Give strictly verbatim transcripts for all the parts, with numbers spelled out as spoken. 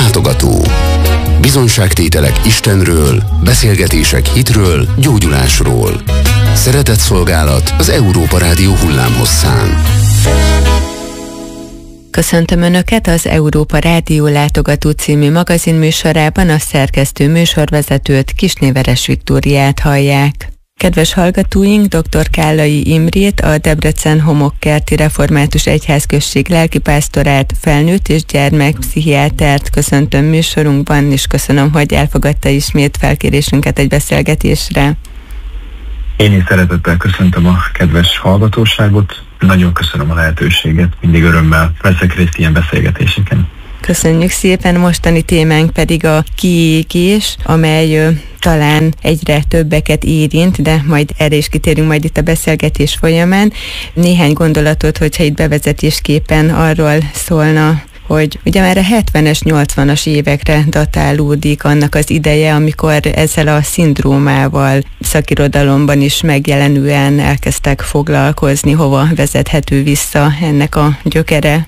látogató. Bizonyságtételek Istenről, beszélgetések hitről, gyógyulásról. Szeretetszolgálat az Európa Rádió hullámhosszán. Köszöntöm Önöket az Európa Rádió Látogató című magazinműsorában, a szerkesztő műsorvezetőt, Kisnéveres Viktóriát hallják. Kedves hallgatóink, dr. Kállai Imrét, a Debrecen Homokkerti Református Egyházközség lelkipásztorát, felnőtt és gyermekpszichiátert köszöntöm műsorunkban, és köszönöm, hogy elfogadta ismét felkérésünket egy beszélgetésre. Én is szeretettel köszöntöm a kedves hallgatóságot, nagyon köszönöm a lehetőséget, mindig örömmel veszek részt ilyen beszélgetéseken. Köszönjük szépen, mostani témánk pedig a kiégés, amely ö, talán egyre többeket érint, de majd erre is kitérünk majd itt a beszélgetés folyamán. Néhány gondolatot, hogyha itt bevezetésképpen arról szólna, hogy ugye már a hetvenes, nyolcvanas évekre datálódik annak az ideje, amikor ezzel a szindrómával szakirodalomban is megjelenően elkezdtek foglalkozni, hova vezethető vissza ennek a gyökere.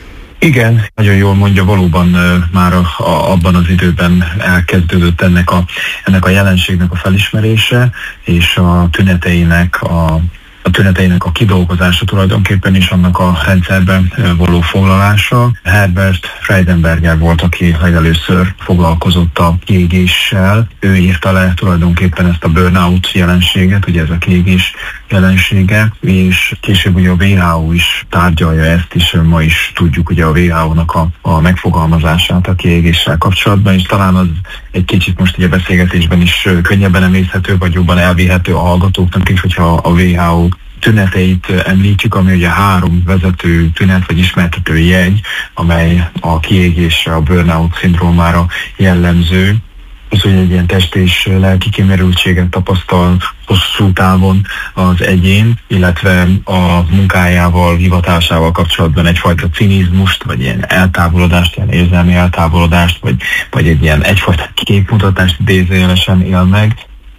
Igen, nagyon jól mondja, valóban uh, már a, a, abban az időben elkezdődött ennek a, ennek a jelenségnek a felismerése, és a tüneteinek a a tüneteinek a kidolgozása tulajdonképpen is, annak a rendszerben való foglalása. Herbert Freudenberger volt, aki legelőször foglalkozott a kiégéssel. Ő írta le tulajdonképpen ezt a burnout jelenséget, ugye ez a kiégés jelensége, és később ugye a dupla vé há ó is tárgyalja ezt is, ma is tudjuk ugye a dupla vé há ó-nak a, a megfogalmazását a kiégéssel kapcsolatban, és talán az egy kicsit most ugye a beszélgetésben is könnyebben emészhető, vagy jobban elvihető a hallgatóknak is, hogyha a dupla vé há ó tüneteit említjük, ami ugye három vezető tünet vagy ismertető jegy, amely a kiégésre, a burnout szindrómára jellemző. Az, hogy egy ilyen test és lelki kimerültséget tapasztal hosszú távon az egyén, illetve a munkájával, hivatásával kapcsolatban egyfajta cinizmust, vagy ilyen eltávolodást, ilyen érzelmi eltávolodást, vagy, vagy egy ilyen egyfajta képmutatást idézőjelesen él meg,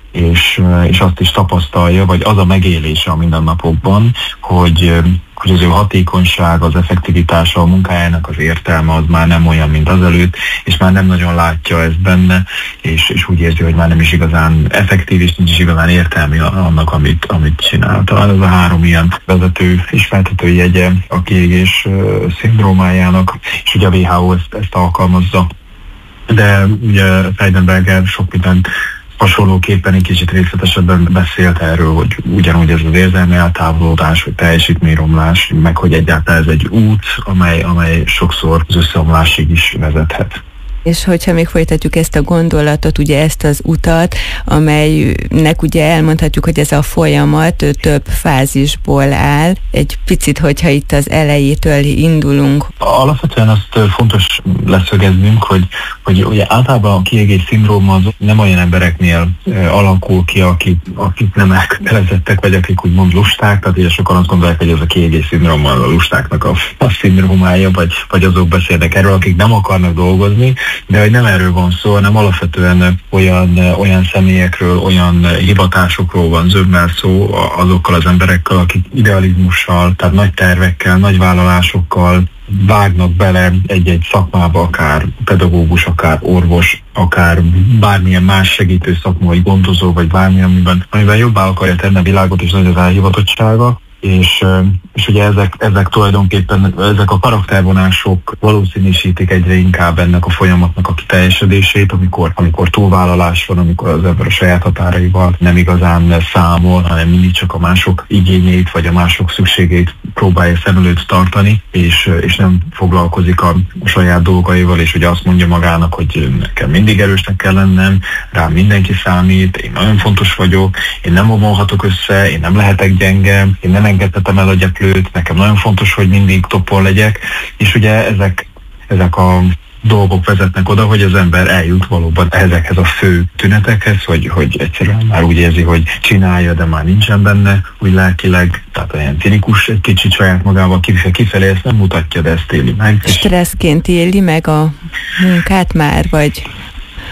és, és azt is tapasztalja, vagy az a megélése a mindennapokban, hogy, hogy az ő hatékonyság, az effektivitása, a munkájának az értelme az már nem olyan, mint azelőtt, és már nem nagyon látja ezt benne, és, és úgy érzi, hogy már nem is igazán effektív, és nincs is igazán értelmi annak, amit, amit csinál. Talán ez a három ilyen vezető, ismertető jegye a kiégés szindrómájának, és ugye a dupla vé há ó ezt, ezt alkalmazza. De ugye Freudenberger sok mindent hasonlóképpen egy kicsit részletesebben beszélt erről, hogy ugyanúgy ez az érzelmi eltávolodás, vagy teljesítményromlás, meg hogy egyáltalán ez egy út, amely, amely sokszor az összeomlásig is vezethet. És hogyha még folytatjuk ezt a gondolatot, ugye ezt az utat, amelynek ugye elmondhatjuk, hogy ez a folyamat több fázisból áll. Egy picit, hogyha itt az elejétől indulunk. Alapvetően azt fontos leszögeznünk, hogy, hogy ugye általában a kiégés szindróma az nem olyan embereknél alakul ki, akik, akik nem elkötelezettek, vagy akik úgymond lusták, tehát ugye sokan azt gondolják, hogy ez a kiégés szindróma a lustáknak a, a szindrómája, vagy, vagy azok beszélnek erről, akik nem akarnak dolgozni, de hogy nem erről van szó, hanem alapvetően olyan, olyan személyekről, olyan hivatásokról van zömmel szó azokkal az emberekkel, akik idealizmussal, tehát nagy tervekkel, nagy vállalásokkal vágnak bele egy-egy szakmába, akár pedagógus, akár orvos, akár bármilyen más segítő szakma, vagy gondozó, vagy bármilyen, amiben, amiben jobbá akarja tenni a világot, és nagy az elhivatottsága. És, és ugye ezek, ezek tulajdonképpen, ezek a karaktervonások valószínűsítik egyre inkább ennek a folyamatnak a kiteljesedését, amikor, amikor túlvállalás van, amikor az ember a saját határaival nem igazán számol, hanem mindig csak a mások igényeit, vagy a mások szükségeit próbálja szem előtt tartani, és, és nem foglalkozik a saját dolgaival, és ugye azt mondja magának, hogy nekem mindig erősnek kell lennem, rám mindenki számít, én nagyon fontos vagyok, én nem omolhatok össze, én nem lehetek gyenge, én nem engedhetem el a gyeplőt, nekem nagyon fontos, hogy mindig toppon legyek, és ugye ezek, ezek a dolgok vezetnek oda, hogy az ember eljut valóban ezekhez a fő tünetekhez, hogy, hogy egyszerűen már úgy érzi, hogy csinálja, de már nincsen benne, úgy lelkileg, tehát olyan cinikus egy kicsit saját magával, kifelé ezt nem mutatja, de ezt éli meg. Stresszként éli meg a munkát már, vagy...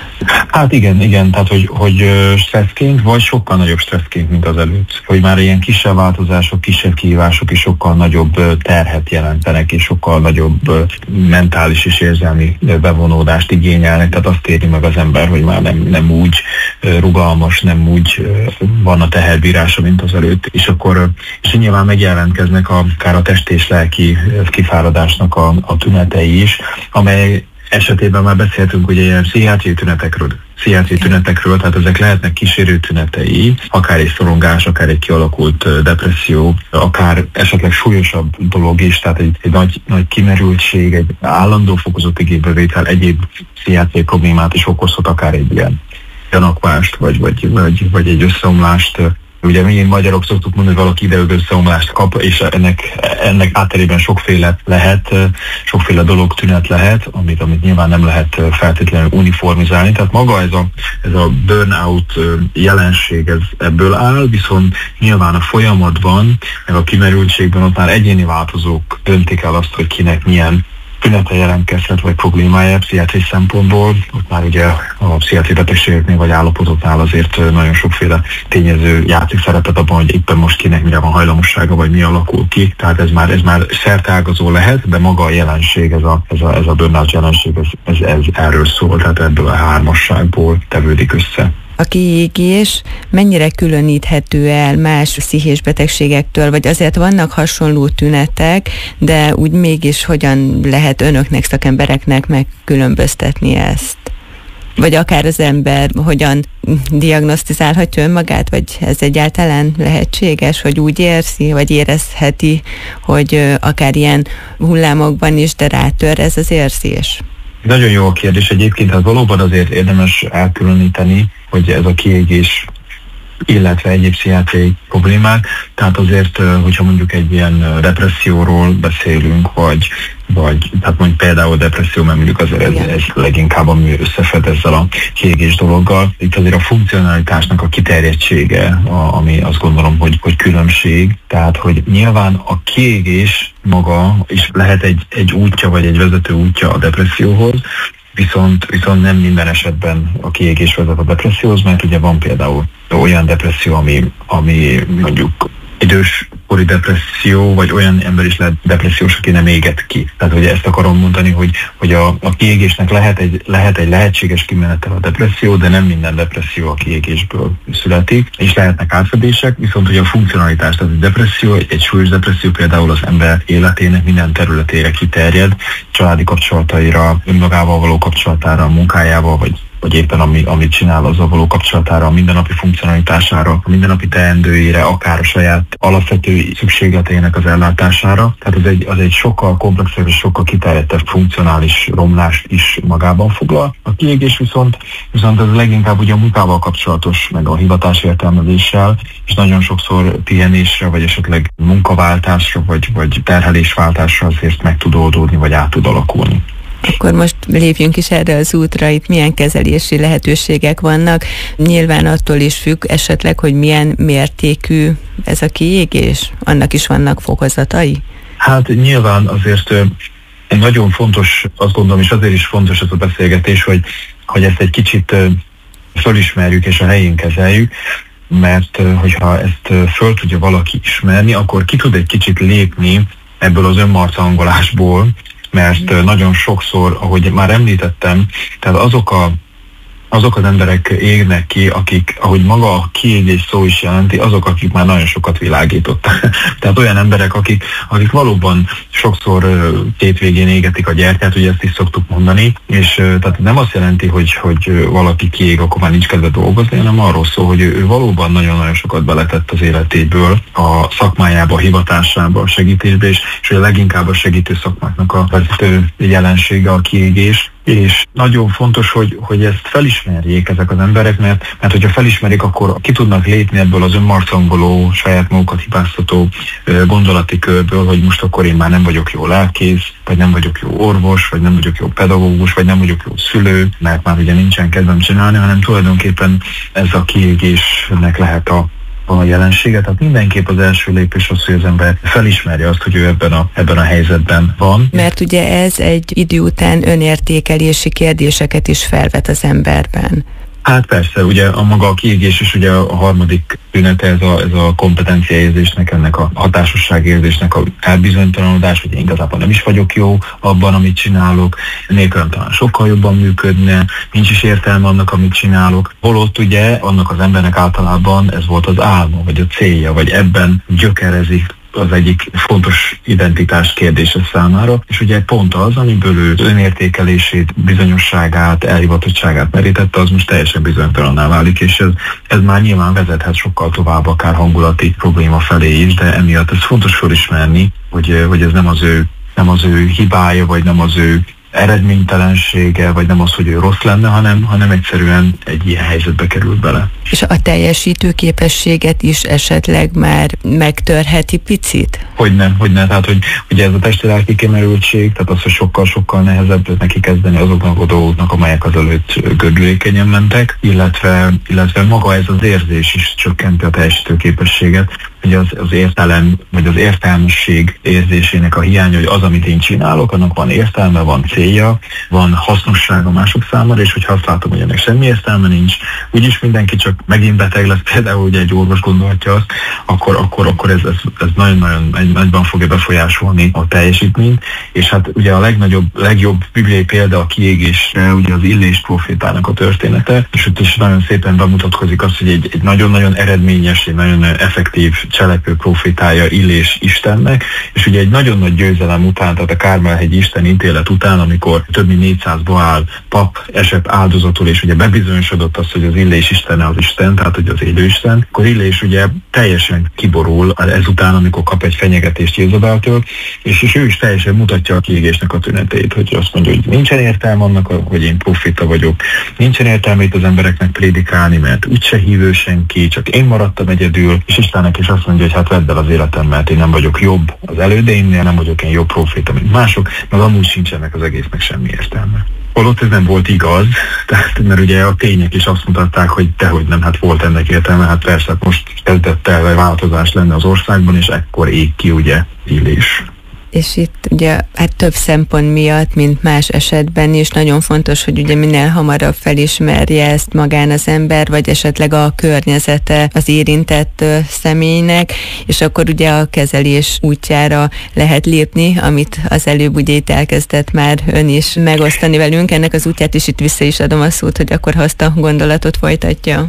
Hát igen, igen, tehát hogy, hogy stresszként, vagy sokkal nagyobb stresszként, mint az előtt. Hogy már ilyen kisebb változások, kisebb kihívások is sokkal nagyobb terhet jelentenek, és sokkal nagyobb mentális és érzelmi bevonódást igényelnek, tehát azt éri meg az ember, hogy már nem, nem úgy rugalmas, nem úgy van a teherbírása, mint az előtt, és akkor és nyilván megjelentkeznek a, akár a testi és lelki kifáradásnak a, a tünetei is, amely esetében már beszéltünk ugye ilyen pszichiátriai tünetekről, pszichiátriai tünetekről, tehát ezek lehetnek kísérő tünetei, akár egy szorongás, akár egy kialakult depresszió, akár esetleg súlyosabb dolog is, tehát egy, egy nagy, nagy kimerültség, egy állandó fokozott igénybevétel, egyéb pszichiátriai problémát is okozhat, akár egy ilyen gyanakvást, vagy, vagy, vagy, vagy egy összeomlást. Ugye mi magyarok szoktuk mondani, hogy valaki ideig összeomlást kap, és ennek, ennek átterében sokféle lehet, sokféle dolog tünet lehet, amit, amit nyilván nem lehet feltétlenül uniformizálni. Tehát maga ez a, ez a burnout jelenség ez ebből áll, viszont nyilván a folyamatban, meg a kimerültségben ott már egyéni változók döntik el azt, hogy kinek milyen tünete jelentkezhet, vagy problémája pszichiátriai szempontból. Ott már ugye a pszichiátriai betegségeknél vagy állapotoknál azért nagyon sokféle tényező játszik szerepet abban, hogy éppen most kinek mire van hajlamossága, vagy mi alakul ki. Tehát ez már, ez már szerteágazó lehet, de maga a jelenség, ez a, ez a, ez a burnout jelenség, ez, ez, ez erről szól, tehát ebből a hármasságból tevődik össze. A kiégés mennyire különíthető el más pszichés betegségektől, vagy azért vannak hasonló tünetek, de úgy mégis hogyan lehet önöknek, szakembereknek megkülönböztetni ezt? Vagy akár az ember hogyan diagnosztizálhatja önmagát, vagy ez egyáltalán lehetséges, hogy úgy érzi, vagy érezheti, hogy akár ilyen hullámokban is, de rátör ez az érzés? Nagyon jó a kérdés egyébként, hát valóban azért érdemes elkülöníteni, hogy ez a kiégés, illetve egyéb pszichiátriai problémák, tehát azért, hogyha mondjuk egy ilyen depresszióról beszélünk, vagy, vagy tehát mondjuk például depresszió, mert mondjuk azért ez, ez leginkább ami összefed ezzel a kiégés dologgal. Itt azért a funkcionalitásnak a kiterjedtsége, a, ami azt gondolom, hogy, hogy különbség, tehát hogy nyilván a kiégés maga is lehet egy, egy útja, vagy egy vezető útja a depresszióhoz, Viszont, viszont nem minden esetben a kiégés vezet a depresszióhoz, mert ugye van például olyan depresszió, ami, ami mondjuk időskori depresszió, vagy olyan ember is lehet depressziós, aki nem éget ki. Tehát ugye ezt akarom mondani, hogy, hogy a, a kiégésnek lehet egy, lehet egy lehetséges kimenetel a depresszió, de nem minden depresszió a kiégésből születik, és lehetnek átfedések, viszont ugye a funkcionalitás, tehát a depresszió, egy, egy súlyos depresszió például az ember életének minden területére kiterjed, családi kapcsolataira, önmagával való kapcsolatára, a munkájával, vagy vagy éppen ami, amit csinál, azzal való kapcsolatára, a mindennapi funkcionalitására, a mindennapi teendőire, akár a saját alapvető szükségleteinek az ellátására. Tehát az egy, az egy sokkal komplexebb és sokkal kiterjedtebb funkcionális romlást is magában foglal. A kiégés viszont, viszont ez leginkább ugye a munkával kapcsolatos, meg a hivatás értelmezéssel, és nagyon sokszor pihenésre, vagy esetleg munkaváltásra, vagy, vagy terhelésváltásra azért meg tud oldódni, vagy át tud alakulni. Akkor most lépjünk is erre az útra, itt milyen kezelési lehetőségek vannak. Nyilván attól is függ esetleg, hogy milyen mértékű ez a kiégés, annak is vannak fokozatai? Hát nyilván azért nagyon fontos, azt gondolom, és azért is fontos ez a beszélgetés, hogy, hogy ezt egy kicsit fölismerjük és a helyén kezeljük, mert hogyha ezt föl tudja valaki ismerni, akkor ki tud egy kicsit lépni ebből az önmarcangolásból, mert nagyon sokszor, ahogy már említettem, tehát azok, a, azok az emberek égnek ki, akik, ahogy maga a kiégés szó is jelenti, azok, akik már nagyon sokat világítottak. Tehát olyan emberek, akik, akik valóban sokszor két végén égetik a gyertyát, ugye ezt is szoktuk mondani, és tehát nem azt jelenti, hogy, hogy valaki kiég, akkor már nincs kedve dolgozni, hanem arról szól, hogy ő, ő valóban nagyon-nagyon sokat beletett az életéből, a szakmájába, a hivatásába, a segítésbe, és, és a leginkább a segítő szakmáknak a vezető jelensége a kiégés. És nagyon fontos, hogy, hogy ezt felismerjék ezek az emberek, mert, mert hogyha felismerik, akkor ki tudnak lépni ebből az önmarcangoló, saját magukat hibáztató gondolati körből, hogy most akkor én már nem vagyok jó lelkész, vagy nem vagyok jó orvos, vagy nem vagyok jó pedagógus, vagy nem vagyok jó szülő, mert már ugye nincsen kedvem csinálni, hanem tulajdonképpen ez a kiégésnek lehet a a jelenséget. Tehát mindenképp az első lépés az, hogy az ember felismerje azt, hogy ő ebben a, ebben a helyzetben van. Mert ugye ez egy idő után önértékelési kérdéseket is felvet az emberben. Hát persze, ugye a maga a kiégés is ugye a harmadik tünete, ez a, ez a kompetenciaérzésnek, ennek a hatásosságérzésnek a elbizonytalanodás, hogy én igazából nem is vagyok jó abban, amit csinálok, nélkülem talán sokkal jobban működne, nincs is értelme annak, amit csinálok. Holott ugye annak az embernek általában ez volt az álma, vagy a célja, vagy ebben gyökerezik az egyik fontos identitás kérdése számára, és ugye pont az, amiből ő önértékelését, bizonyosságát, elhivatottságát merítette, az most teljesen bizonytalanná válik, és ez, ez már nyilván vezethet sokkal tovább, akár hangulati probléma felé is, de emiatt ez fontos felismerni, hogy, hogy ez nem az ő, nem az ő hibája, vagy nem az ő eredménytelensége, vagy nem az, hogy ő rossz lenne, hanem, hanem egyszerűen egy ilyen helyzetbe került bele. És a teljesítő képességet is esetleg már megtörheti picit? Hogyne, hogyne. Tehát, hogy ugye ez a testi-lelki kimerültség, tehát az, hogy sokkal-sokkal nehezebb neki kezdeni azoknak a dolgoknak, amelyek azelőtt gördülékenyen mentek, illetve, illetve maga ez az érzés is csökkenti a teljesítő képességet, hogy az, az értelem, vagy az értelmesség érzésének a hiánya, hogy az, amit én csinálok, annak van értelme, van célja, van hasznossága mások számára, és hogyha azt látom, hogy ennek semmi értelme nincs, úgyis mindenki csak megint beteg lesz, például ugye egy orvos gondolhatja azt, akkor, akkor, akkor ez, ez, ez nagyon-nagyon nagyban fogja befolyásolni a teljesítményt, és hát ugye a legnagyobb, legjobb bibliai példa a kiégésre, ugye az Illés profétának a története, és ott is nagyon szépen bemutatkozik az, hogy egy, egy nagyon-nagyon eredményes, egy nagyon effektív cselekvő profétája Illés Istennek, és ugye egy nagyon nagy győzelem után, tehát a Kármel-hegy Isten ítélet után, amikor több mint négyszáz Baál pap esett áldozatul, és ugye bebizonyosodott az, hogy az Illés Istene az Isten, tehát hogy az élő Isten, akkor Illés ugye teljesen kiborul ezután, amikor kap egy fenyegetést Jézabeltől, és, és ő is teljesen mutatja a kiégésnek a tüneteit, hogy azt mondja, hogy nincsen értelme annak, hogy én profita vagyok, nincsen értelme itt az embereknek prédikálni, mert úgyse hívő senki, csak én maradtam egyedül, és Istennek is azt mondja, hogy hát vedd el az életem, mert én nem vagyok jobb az elődeimnél, nem vagyok én jobb profita, mint mások, meg amúgy sincsenek az egésznek semmi értelme. Holott ez nem volt igaz, tehát, mert ugye a tények is azt mutatták, hogy dehogy nem, hát volt ennek értelme, hát persze, hát most kezdett el egy változás lenne az országban, és ekkor ég ki ugye Illés. És itt ugye hát több szempont miatt, mint más esetben is nagyon fontos, hogy ugye minél hamarabb felismerje ezt magán az ember, vagy esetleg a környezete az érintett személynek, és akkor ugye a kezelés útjára lehet lépni, amit az előbb ugye itt elkezdett már ön is megosztani velünk. Ennek az útját is itt vissza is adom a szót, hogy akkor ha azt a gondolatot folytatja.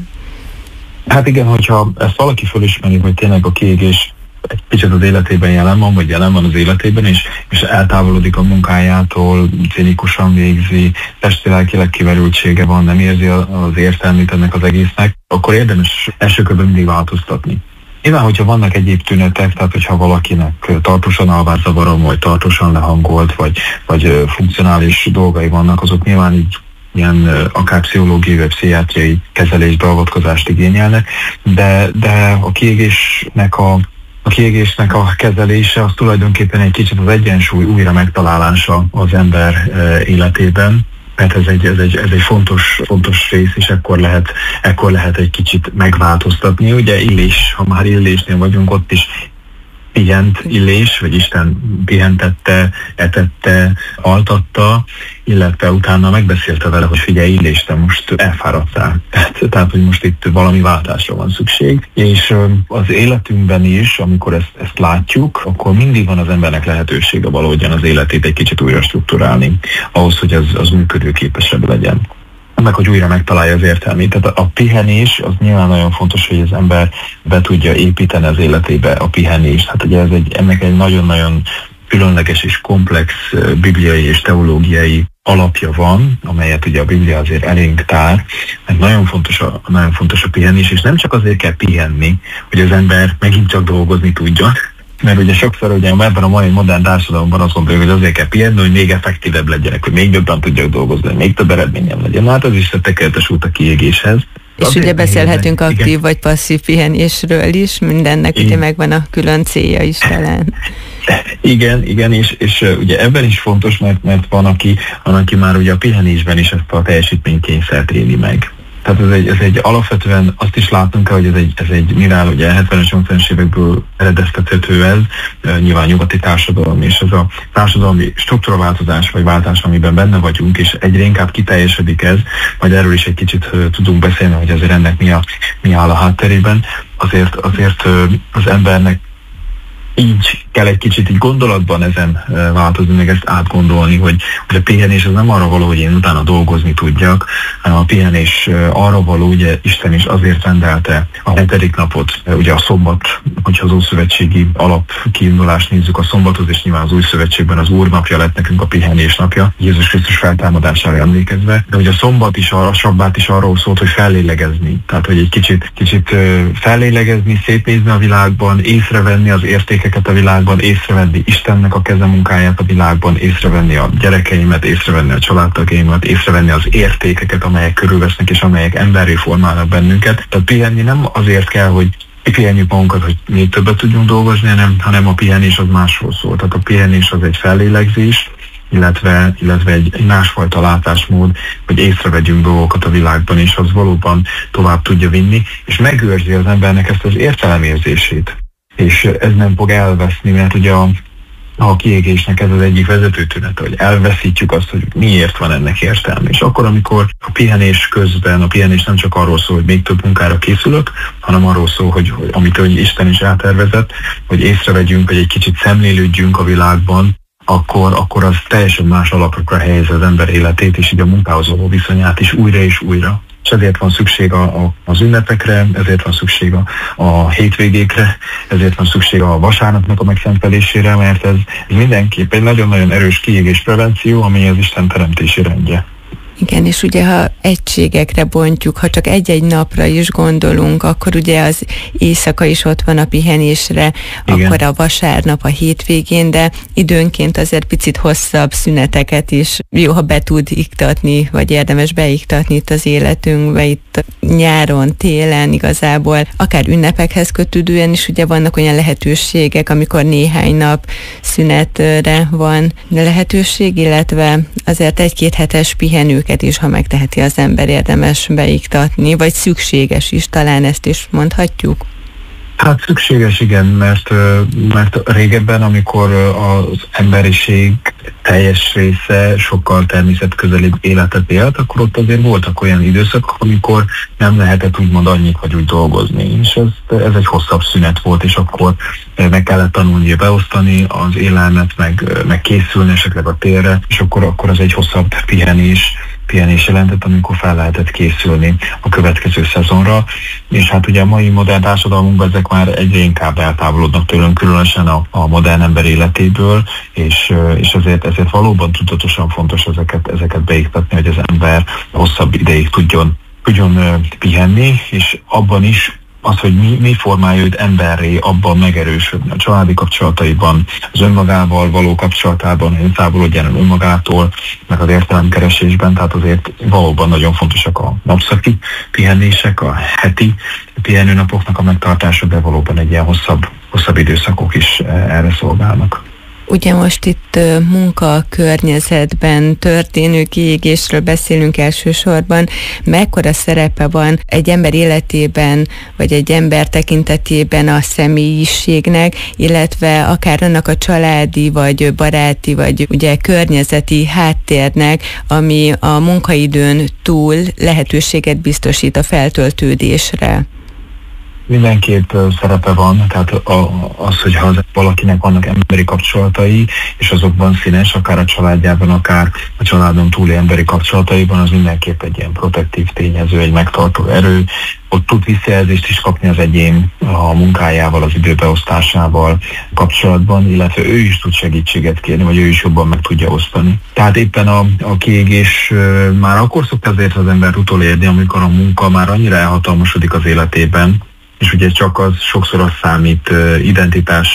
Hát igen, hogyha ezt valaki felismeri, hogy tényleg a kiégés egy kicsit az életében jelen van, vagy jelen van az életében, és, és eltávolodik a munkájától, cínikusan végzi, testi-lelkileg kimerültsége van, nem érzi az értelmét ennek az egésznek, akkor érdemes első körben mindig változtatni. Nyilván, hogyha vannak egyéb tünetek, tehát hogyha valakinek tartósan alvászavarom, vagy tartósan lehangolt, vagy, vagy funkcionális dolgai vannak, azok nyilván így ilyen akár pszichológiai vagy pszichiátriai kezelés, beavatkozást igényelnek, de, de a kiégésnek a A kiégésnek a kezelése az tulajdonképpen egy kicsit az egyensúly újra megtalálása az ember életében, mert ez egy, ez egy, ez egy fontos, fontos rész, és ekkor lehet, ekkor lehet egy kicsit megváltoztatni. Ugye Illés, ha már Illésnél vagyunk, ott is pihent Illés, vagy Isten pihentette, etette, altatta, illetve utána megbeszélte vele, hogy figyelj Illés, te most elfáradtál. Tehát, hogy most itt valami váltásra van szükség. És az életünkben is, amikor ezt, ezt látjuk, akkor mindig van az embernek lehetősége valahogyan az életét egy kicsit újra strukturálni, ahhoz, hogy az, az működőképesebb legyen. Meg, hogy újra megtalálja az értelmét. Tehát a pihenés, az nyilván nagyon fontos, hogy az ember be tudja építeni az életébe a pihenést. Hát ugye ez egy, ennek egy nagyon-nagyon különleges és komplex bibliai és teológiai alapja van, amelyet ugye a Biblia azért elénk tár, mert nagyon fontos a, nagyon fontos a pihenés, és nem csak azért kell pihenni, hogy az ember megint csak dolgozni tudjon, mert ugye sokszor ugye ebben a mai modern társadalomban azt gondoljuk, hogy azért kell pihenni, hogy még effektívebb legyenek, hogy még jobban tudjak dolgozni, még több eredményem legyen. Na, hát az is a tekertes út a kiégéshez. És azért ugye beszélhetünk nehéz, aktív igen. vagy passzív pihenésről is, mindennek igen. ugye megvan a külön célja is talán. Igen, igen, és, és ugye ebben is fontos, mert, mert van, aki, van, aki már ugye a pihenésben is ezt a teljesítménykényszert éli meg. Tehát ez egy, ez egy alapvetően azt is látunk kell, hogy ez egy, ez egy mivel ugye hetvenes, nyolcvanas évekből eredeztethető ez, nyilván nyugati társadalom, és ez a társadalmi struktúraváltozás vagy váltás, amiben benne vagyunk, és egyre inkább kiteljesedik ez, majd erről is egy kicsit tudunk beszélni, hogy azért ennek mi, a, mi áll a hátterében. Azért, azért az embernek így kell egy kicsit így gondolatban ezen változni, meg ezt átgondolni, hogy, hogy a pihenés az nem arra való, hogy én utána dolgozni tudjak, hanem a pihenés arra való, ugye Isten is azért rendelte a hetedik napot, ugye a szombat, hogyha az ószövetségi alapkiindulást nézzük, a szombatot, és nyilván az új szövetségben az Úr napja lett nekünk a pihenés napja, Jézus Krisztus feltámadására emlékezve, de ugye a szombat is, a sabbát is arról szólt, hogy fellélegezni, tehát hogy egy kicsit, kicsit fellélegezni, szétnézni a világban, észrevenni az értékeket a világban, észrevenni Istennek a kezemunkáját a világban, észrevenni a gyerekeimet, észrevenni a családtagjaimat, észrevenni az értékeket, amelyek körülvesznek és amelyek emberré formálnak bennünket. Tehát pihenni nem azért kell, hogy pihenjük magunkat, hogy még többet tudjunk dolgozni, hanem, hanem a pihenés az másról szól. Tehát a pihenés az egy fellélegzés, illetve, illetve egy, egy másfajta látásmód, hogy észrevegyünk dolgokat a világban, és az valóban tovább tudja vinni, és megőrzi az embernek ezt az értelemérzését. És ez nem fog elveszni, mert ugye a, a kiégésnek ez az egyik vezető tünet, hogy elveszítjük azt, hogy miért van ennek értelme. És akkor, amikor a pihenés közben, a pihenés nem csak arról szól, hogy még több munkára készülök, hanem arról szól, hogy, hogy amit hogy Isten is eltervezett, hogy észrevegyünk, hogy egy kicsit szemlélődjünk a világban, akkor, akkor az teljesen más alapokra helyez az ember életét, és így a munkához való viszonyát is újra és újra. És ezért van szükség a, a, az ünnepekre, ezért van szükség a, a hétvégékre, ezért van szükség a vasárnapnak a megszentelésére, mert ez, ez mindenképp egy nagyon-nagyon erős kiégés prevenció, ami az Isten teremtési rendje. Igen, és ugye ha egységekre bontjuk, ha csak egy-egy napra is gondolunk, akkor ugye az éjszaka is ott van a pihenésre, igen. Akkor a vasárnap a hétvégén, de időnként azért picit hosszabb szüneteket is jó, ha be tud iktatni, vagy érdemes beiktatni itt az életünkbe, itt nyáron, télen igazából, akár ünnepekhez kötődően is ugye vannak olyan lehetőségek, amikor néhány nap szünetre van lehetőség, illetve azért egy-két hetes pihenő is, ha megteheti az ember, érdemes beiktatni, vagy szükséges is, talán ezt is mondhatjuk? Hát szükséges, igen, mert, mert régebben, amikor az emberiség teljes része sokkal természetközelibb életet élt, akkor ott azért voltak olyan időszakok, amikor nem lehetett úgymond annyit vagy úgy dolgozni, és ez, ez egy hosszabb szünet volt, és akkor meg kellett tanulni beosztani az élelmet, meg, meg készülni esetleg a térre, és akkor, akkor az egy hosszabb pihenés, pihenés jelentett, amikor fel lehetett készülni a következő szezonra, és hát ugye a mai modern társadalmunkban ezek már egyre inkább eltávolodnak tőlünk, különösen a, a modern ember életéből, és, és ezért, ezért valóban tudatosan fontos ezeket, ezeket beiktatni, hogy az ember hosszabb ideig tudjon, tudjon pihenni, és abban is az, hogy mi, mi formálja őt emberré, abban megerősödni a családi kapcsolataiban, az önmagával való kapcsolatában, hogy távolodjon el önmagától, meg az értelemkeresésben, tehát azért valóban nagyon fontosak a napszaki pihenések, a heti pihenőnapoknak a megtartása, de valóban egy ilyen hosszabb, hosszabb időszakok is erre szolgálnak. Ugye most itt munkakörnyezetben történő kiégésről beszélünk elsősorban. Mekkora szerepe van egy ember életében, vagy egy ember tekintetében a személyiségnek, illetve akár annak a családi, vagy baráti, vagy ugye környezeti háttérnek, ami a munkaidőn túl lehetőséget biztosít a feltöltődésre? Mindenképp szerepe van, tehát az, hogyha az valakinek vannak emberi kapcsolatai, és azokban színes, akár a családjában, akár a családon túli emberi kapcsolataiban, az mindenképp egy ilyen protektív tényező, egy megtartó erő. Ott tud visszajelzést is kapni az egyén a munkájával, az időbeosztásával kapcsolatban, illetve ő is tud segítséget kérni, vagy ő is jobban meg tudja osztani. Tehát éppen a, a kiégés már akkor szokta azért az ember utolérni, amikor a munka már annyira elhatalmasodik az életében, és ugye csak az sokszor az számít identitás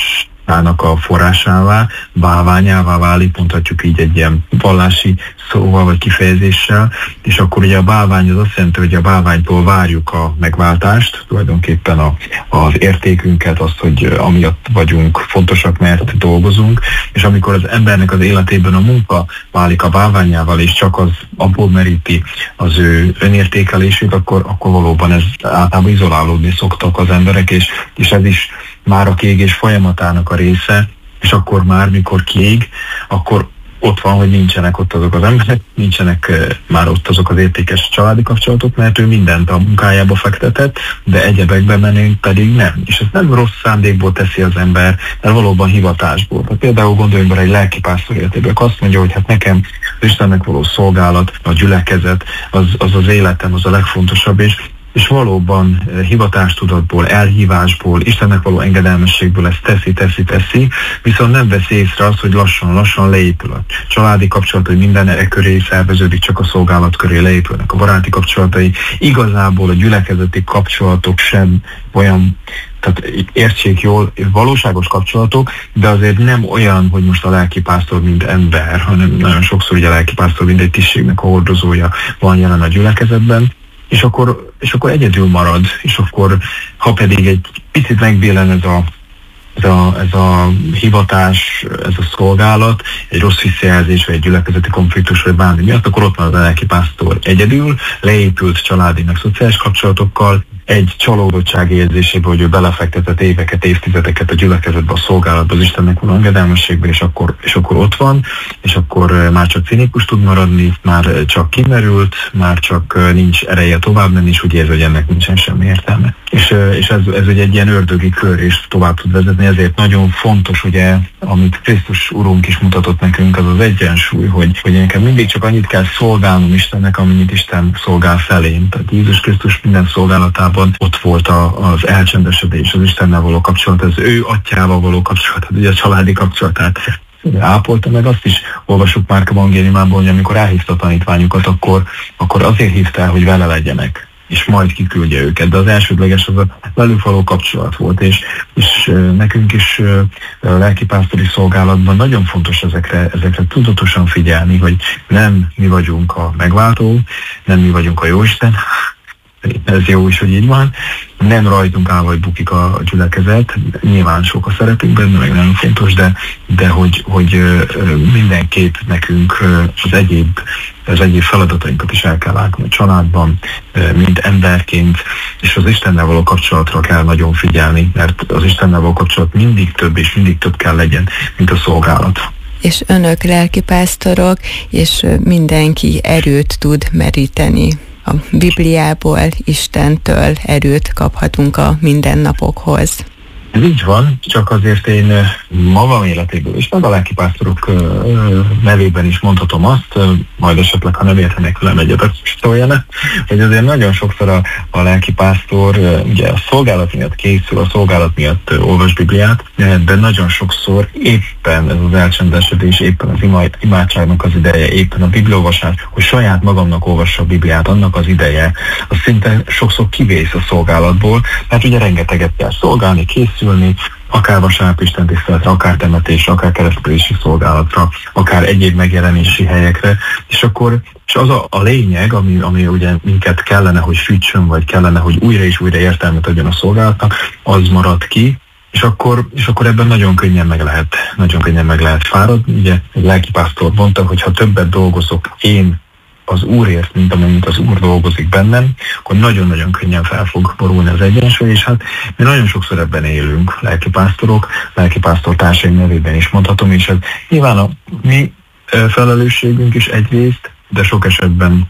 És önök lelkipásztorok, és mindenki erőt tud meríteni. A Bibliából, Istentől erőt kaphatunk a mindennapokhoz. Ez így van, csak azért én magam életéből is, meg a lelkipásztorok nevében is mondhatom azt, majd esetleg, ha nem értenek velem egyet, szóljanak, hogy azért nagyon sokszor a, a lelkipásztor ugye a szolgálat miatt készül, a szolgálat miatt olvas Bibliát, de nagyon sokszor éppen ez az elcsendesedés, éppen az ima, imádságnak az ideje, éppen a bibliaolvasás, hogy saját magamnak olvassa a Bibliát, annak az ideje, az szinte sokszor kivész a szolgálatból, mert ugye rengeteget kell szolgálni, készülni, akár vasárnap istentiszteletre, akár temetésre, akár keresztelési szolgálatra, akár egyéb megjelenési helyekre, és akkor és az a, a lényeg, ami, ami ugye minket kellene, hogy fűtsön, vagy kellene, hogy újra és újra értelmet adjon a szolgálatnak, az marad ki, és akkor, és akkor ebben nagyon könnyen meg lehet, nagyon könnyen meg lehet fáradni. Ugye egy lelkipásztor mondta, hogy ha többet dolgozok én az Úrért, mint amennyit az Úr dolgozik bennem, akkor nagyon-nagyon könnyen fel fog borulni az egyensúly, és hát mi nagyon sokszor ebben élünk, lelkipásztorok, lelkipásztor társaim nevében is mondhatom, és ez nyilván a mi felelősségünk is egyrészt, de sok esetben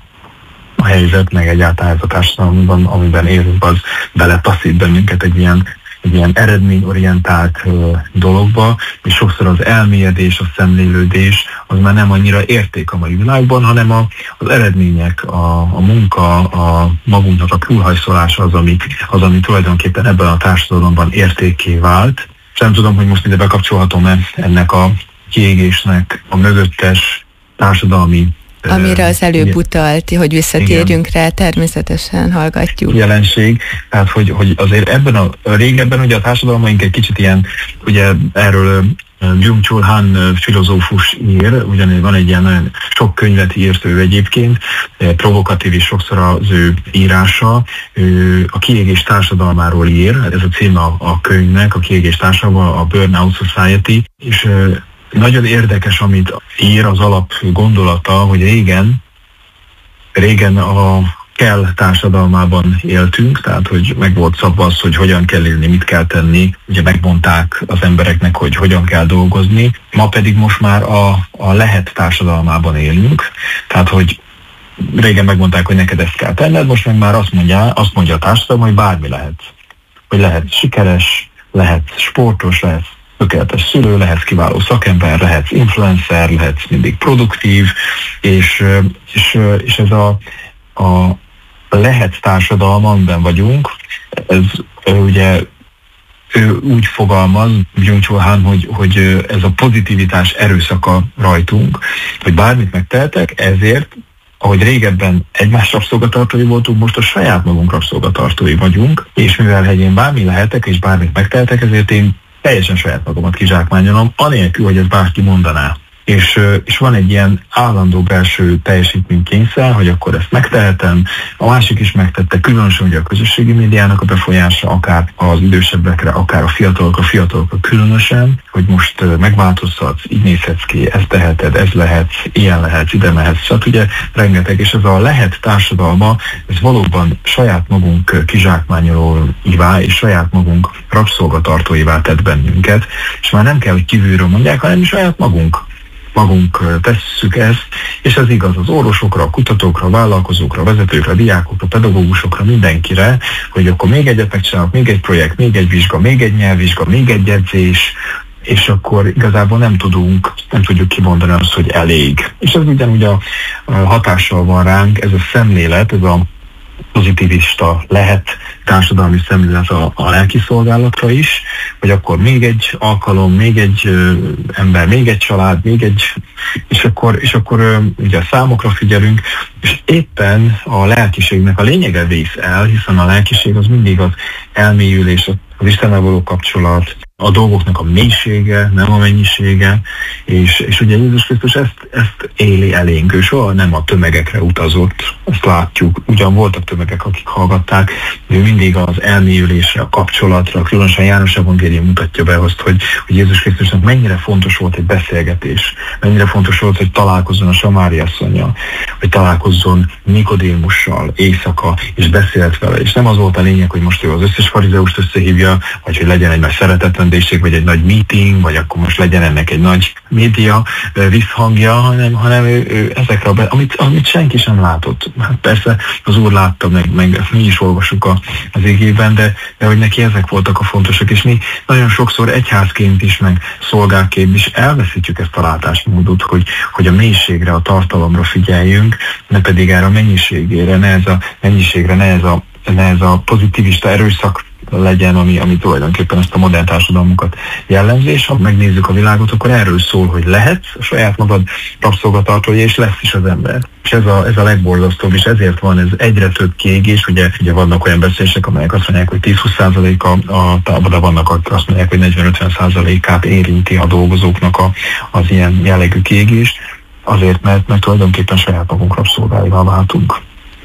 a helyzet, meg egyáltalán ez a társadalomban, amiben élünk, az beletaszít bennünket egy ilyen egy ilyen eredményorientált uh, dologba, és sokszor az elmélyedés, a szemlélődés az már nem annyira érték a mai világban, hanem a, az eredmények, a, a munka, a magunknak a túlhajszolása az ami, az, ami tulajdonképpen ebben a társadalomban értékké vált. És nem tudom, hogy most ide bekapcsolhatom-e ennek a kiégésnek a mögöttes társadalmi Amire az előbb utalt, hogy visszatérjünk igen. rá, természetesen hallgatjuk. Jelenség, tehát hogy, hogy azért ebben a régebben ugye a társadalmaink egy kicsit ilyen, ugye erről Byung-Chul Han filozófus ír, ugyanis van egy ilyen nagyon sok könyvet írt ő egyébként, provokatív is sokszor az ő írása, ő a kiégés társadalmáról ír, ez a cím a, a könyvnek, a kiégés társadalma, a Burnout Society, és nagyon érdekes, amit ír, az alap gondolata, hogy régen, régen a kell társadalmában éltünk, tehát hogy meg volt szabva az, hogy hogyan kell élni, mit kell tenni, ugye megmondták az embereknek, hogy hogyan kell dolgozni, ma pedig most már a, a lehet társadalmában élünk, tehát hogy régen megmondták, hogy neked ezt kell tenned, most meg már azt mondja, azt mondja a társadalom, hogy bármi lehet. Hogy lehet sikeres, lehet sportos, lehet tökéletes szülő, lehetsz kiváló szakember, lehetsz influencer, lehetsz mindig produktív, és, és, és ez a, a lehet társadalom, amiben vagyunk, ez ugye ő úgy fogalmaz, Byung-Chul Han, hogy, hogy ez a pozitivitás erőszaka rajtunk, hogy bármit megtehetek, ezért, ahogy régebben egymás rabszolgatartói voltunk, most a saját magunk rabszolgatartói vagyunk, és mivel hogy én bármi lehetek, és bármit megtehetek, ezért én teljesen saját magamat kizsákmányolom, anélkül, hogy ezt bárki mondaná. És, és van egy ilyen állandó belső teljesítménykényszer, hogy akkor ezt megtehetem, a másik is megtette, különösen ugye a közösségi médiának a befolyása, akár az idősebbekre, akár a fiatalokra, a fiatalokra különösen, hogy most megváltoztatsz, így nézhetsz ki, ezt teheted, ez lehetsz, ilyen lehetsz, ide mehetsz, szóval ugye rengeteg, és ez a lehet társadalma, ez valóban saját magunk kizsákmányolóivá és saját magunk rabszolgatartóivá tett bennünket, és már nem kell, hogy kívülről mondják, hanem saját magunk. magunk tesszük ezt, és ez igaz az orvosokra, a kutatókra, a vállalkozókra, a vezetőkre, a diákokra, a pedagógusokra, mindenkire, hogy akkor még egyet megcsinálok, még egy projekt, még egy vizsga, még egy nyelvvizsga, még egy edzés, és akkor igazából nem tudunk, nem tudjuk kimondani azt, hogy elég. És ez ugyanúgy a, a hatással van ránk, ez a szemlélet, ez a pozitivista lehet társadalmi szemlélet a, a lelkiszolgálatra is, hogy akkor még egy alkalom, még egy ö, ember, még egy család, még egy, és akkor, és akkor ö, ugye a számokra figyelünk, és éppen a lelkiségnek a lényege vész el, hiszen a lelkiség az mindig az elmélyülés, az Istennel való kapcsolat, a dolgoknak a mélysége, nem a mennyisége, és, és ugye Jézus Krisztus ezt, ezt éli elénk, ő soha nem a tömegekre utazott, ezt látjuk, ugyan voltak tömegek, akik hallgatták, de ő mindig az elmélyülésre, a kapcsolatra, különösen János evangélium mutatja be azt, hogy, hogy Jézus Krisztusnak mennyire fontos volt egy beszélgetés, mennyire fontos volt, hogy találkozzon a Samári asszonnyal, hogy találkozzon Nikodémussal éjszaka, és beszélt vele, és nem az volt a lényeg, hogy most ő az összes farizeust összehívja, vagy hogy legyen egy nagy szeretetlen vagy egy nagy meeting, vagy akkor most legyen ennek egy nagy média visszhangja, hanem, hanem ő, ő ezekre, a be, amit, amit senki sem látott. Hát persze az Úr látta, meg, meg mi is olvasjuk a, az igében, de, de hogy neki ezek voltak a fontosak, és mi nagyon sokszor egyházként is, meg szolgálként is elveszítjük ezt a látásmódot, hogy, hogy a mélységre, a tartalomra figyeljünk, ne pedig erre a mennyiségére, ne ez a mennyiségre, ne ez a, ne ez a pozitivista erőszak legyen, ami, ami tulajdonképpen ezt a modern társadalmunkat jellemzi, és ha megnézzük a világot, akkor erről szól, hogy lehetsz a saját magad rabszolgatartója, és lesz is az ember. És ez a, ez a legborzasztóbb, és ezért van ez egyre több kiégés, ugye, ugye vannak olyan beszélések, amelyek azt mondják, hogy tíz-húsz százalék a, a de vannak, akik azt mondják, hogy negyven-ötven százalékát érinti a dolgozóknak a, az ilyen jellegű kiégés, azért, mert, mert tulajdonképpen saját magunk rabszolgáivá váltunk.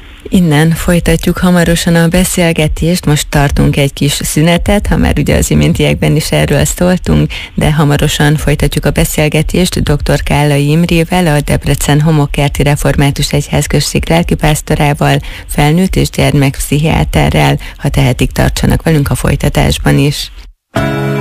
Innen folytatjuk hamarosan a beszélgetést, most tartunk egy kis szünetet, ha már ugye az iméntiekben is erről szóltunk, de hamarosan folytatjuk a beszélgetést dr. Kállai Imrével, a Debrecen Homokkerti Református Egyházközség lelkipásztorával, felnőtt és gyermekpszichiáterrel. Ha tehetik, tartsanak velünk a folytatásban is.